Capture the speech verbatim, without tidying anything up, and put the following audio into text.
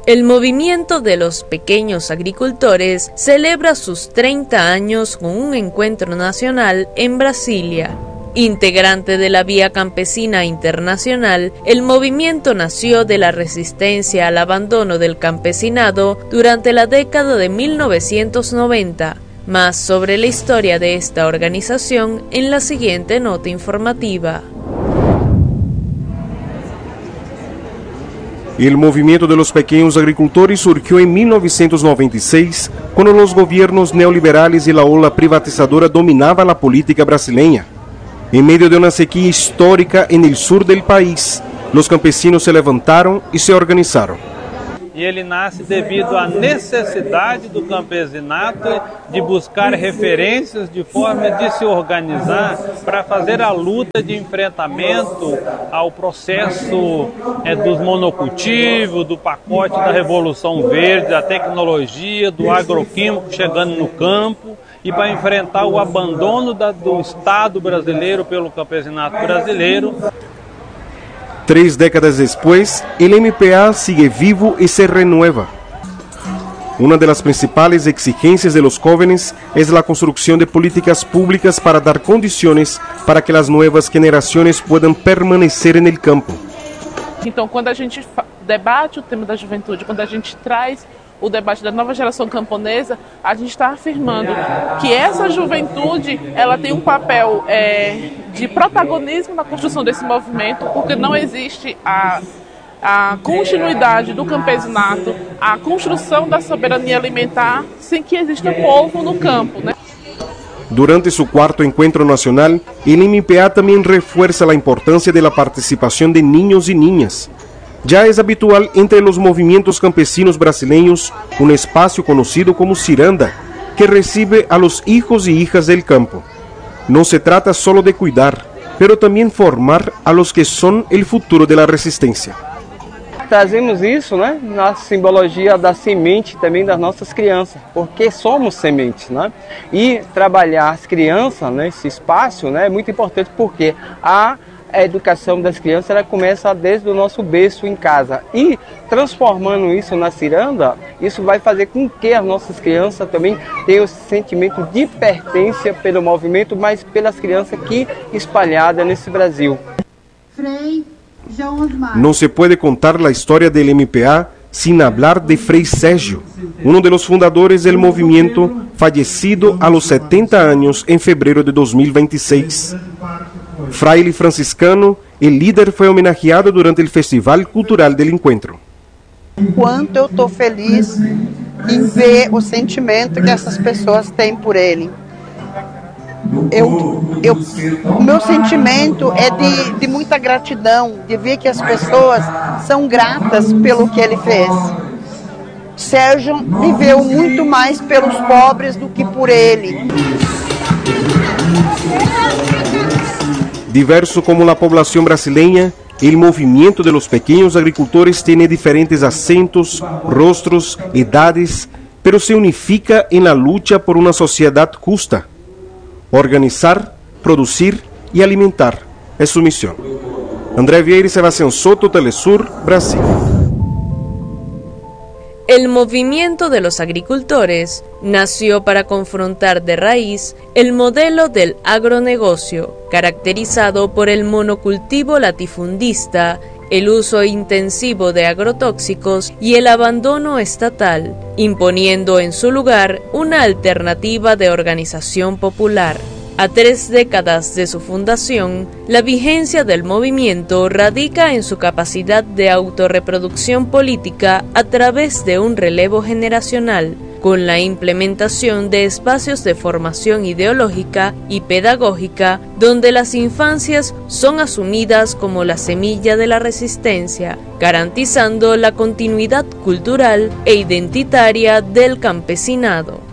El movimiento de los pequeños agricultores celebra sus treinta años con un encuentro nacional en Brasilia. Integrante de la Vía Campesina Internacional, el movimiento nació de la resistencia al abandono del campesinado durante la década de mil novecientos noventa. Más sobre la historia de esta organización en la siguiente nota informativa. El movimiento de los pequeños agricultores surgió en mil novecientos noventa y seis, cuando los gobiernos neoliberales y la ola privatizadora dominaban la política brasileña. En medio de una sequía histórica en el sur del país, los campesinos se levantaron y se organizaron. E ele nasce devido à necessidade do campesinato de buscar referências de forma de se organizar para fazer a luta de enfrentamento ao processo é, dos monocultivos, do pacote da Revolução Verde, da tecnologia, do agroquímico chegando no campo e para enfrentar o abandono da, do Estado brasileiro pelo campesinato brasileiro. Tres décadas después, el M P A sigue vivo y se renueva. Una de las principales exigencias de los jóvenes es la construcción de políticas públicas para dar condiciones para que las nuevas generaciones puedan permanecer en el campo. Então, quando a gente debate o tema da juventude, quando a gente traz o debate da nova geração camponesa, a gente está afirmando que essa juventude ela tem um papel é, de protagonismo na construção desse movimento, porque não existe a, a continuidade do campesinato, a construção da soberania alimentar sem que exista povo no campo, né? Durante su cuarto encuentro nacional, el M P A también refuerza la importancia de la participación de niños y niñas. Ya es habitual entre los movimientos campesinos brasileños un espacio conocido como ciranda, que recibe a los hijos y hijas del campo. No se trata solo de cuidar, pero también formar a los que son el futuro de la resistencia. Trazemos isso, né, na simbologia da semente também das nossas crianças, porque somos sementes, né? E trabalhar as crianças nesse espaço, né, é muito importante porque a A educação das crianças ela começa desde o nosso berço em casa e transformando isso na ciranda, isso vai fazer com que as nossas crianças também tenham esse sentimento de pertença pelo movimento, mas pelas crianças aqui espalhadas nesse Brasil. No se puede contar la historia del M P A sin hablar de Frei Sérgio, uno de los fundadores del movimiento, fallecido a los setenta años en febrero de dos mil veintiséis. Fraile franciscano, el líder foi homenageado durante el Festival Cultural del Encuentro. Quanto eu estou feliz em ver o sentimento que essas pessoas têm por ele. Eu, eu, o meu sentimento é de, de muita gratidão, de ver que as pessoas são gratas pelo que ele fez. Sérgio viveu muito mais pelos pobres do que por ele. Diverso como la población brasileña, el movimiento de los pequeños agricultores tiene diferentes acentos, rostros, edades, pero se unifica en la lucha por una sociedad justa. Organizar, producir y alimentar es su misión. André Vieira y Sebastián Soto, Telesur, Brasil. El movimiento de los agricultores nació para confrontar de raíz el modelo del agronegocio, caracterizado por el monocultivo latifundista, el uso intensivo de agrotóxicos y el abandono estatal, imponiendo en su lugar una alternativa de organización popular. A tres décadas de su fundación, la vigencia del movimiento radica en su capacidad de autorreproducción política a través de un relevo generacional, con la implementación de espacios de formación ideológica y pedagógica donde las infancias son asumidas como la semilla de la resistencia, garantizando la continuidad cultural e identitaria del campesinado.